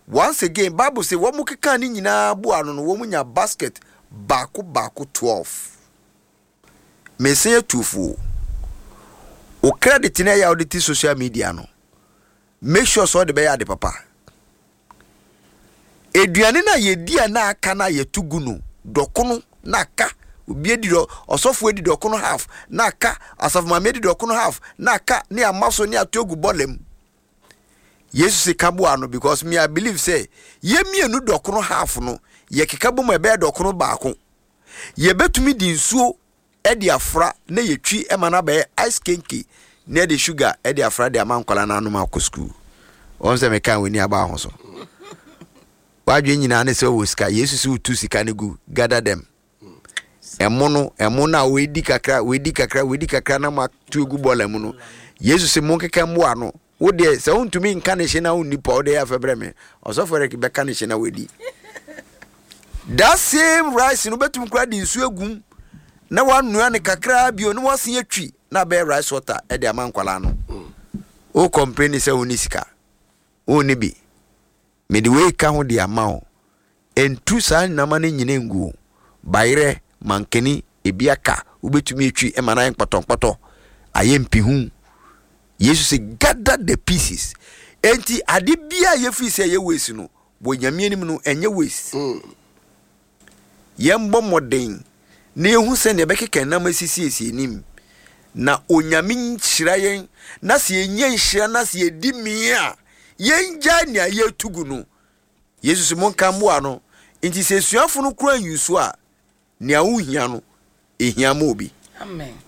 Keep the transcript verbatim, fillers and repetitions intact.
Once again, Bible say womu keka ni nyina bu ano no womu nya basket baako baako twelve. Me say tufu. O credit na ya audit social media no. Make sure so de be ya de papa. Eduane na yedi na aka na yetugu no dokono na aka obi edi do osofo edi dokono half na aka asafo ma edi dokono half na aka ne amaso ne atogu bolem. Jesus kabo ano because me I believe say ye mienu dokono half no ye kekabo mo ebe dokono baako ye betumi di nsuo e de afra na ye twi e mana be ice kenki na de sugar e de afra de amankwala na anuma ko school on se me kan weni aba ho so wadwe nyina ne se wo sika Jesus utu sika ne gu gather them emo no emo na we di kakra we di kakra we di kakra na ma tu gu bola mu no Jesus mo keka mo ano wo de se untumi nka ne hye na onni pa wo de afebre me osofo rek be ka ne hye na we di that same rice no betum kra di nsu agum na wanua ne kakra bio no wasen atwi na be rice water e de amankwala no o complain se woni sika o ni bi me de we ka ho de amao entu san na mane nyine ngu bayre mankeni ebiaka ubetumi atwi e mana nkpotonkpoto ayempihu Jesus gather the pieces enti ade bia ye fi se ye wesi no bo nyame anim no enye wesi mm. Yembo moden na ehu se ne bekeka na masisi esi enim na onyame nhyira yen na se enye nhyira na se edi mia yen gya ne ayetugu no Jesus mo kan bo ano enti se suafo no kura yusu a ne awu hia no ehia ma obi. Amen.